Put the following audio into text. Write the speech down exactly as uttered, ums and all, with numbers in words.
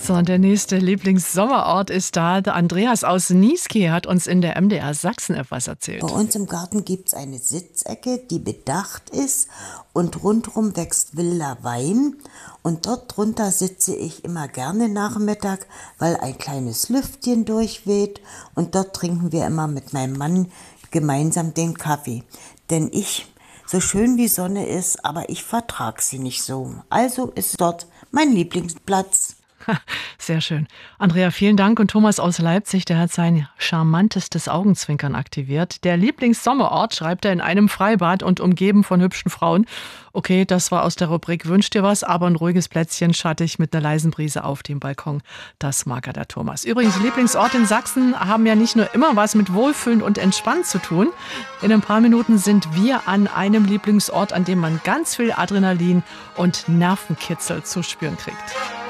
So, und der nächste Lieblingssommerort ist da. Der Andreas aus Niesky hat uns in der M D R Sachsen-App was erzählt. Bei uns im Garten gibt es eine Sitzecke, die bedacht ist und rundherum wächst wilder Wein. Und dort drunter sitze ich immer gerne Nachmittag, weil ein kleines Lüftchen durchweht. Und dort trinken wir immer mit meinem Mann gemeinsam den Kaffee. Denn ich, so schön wie Sonne ist, aber ich vertrage sie nicht so. Also ist dort mein Lieblingsplatz. Sehr schön. Andrea, vielen Dank. Und Thomas aus Leipzig, der hat sein charmantestes Augenzwinkern aktiviert. Der Lieblingssommerort schreibt er in einem Freibad und umgeben von hübschen Frauen. Okay, das war aus der Rubrik Wünsch dir was, aber ein ruhiges Plätzchen schattig mit einer leisen Brise auf dem Balkon. Das mag er, der Thomas. Übrigens, Lieblingsorte in Sachsen haben ja nicht nur immer was mit Wohlfühlen und Entspannen zu tun. In ein paar Minuten sind wir an einem Lieblingsort, an dem man ganz viel Adrenalin und Nervenkitzel zu spüren kriegt.